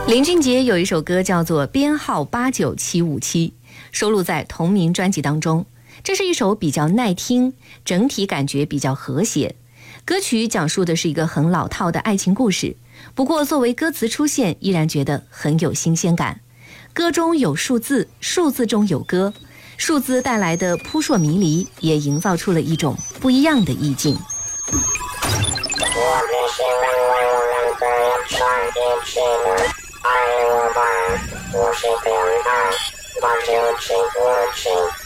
林俊杰有一首歌叫做《编号89757》，收录在同名专辑当中。这是一首比较耐听，整体感觉比较和谐。歌曲讲述的是一个很老套的爱情故事，不过作为歌词出现，依然觉得很有新鲜感。歌中有数字，数字中有歌，数字带来的扑朔迷离，也营造出了一种不一样的意境。 我必须让我能这样穿进去了，爱我吧，我是表达，89757。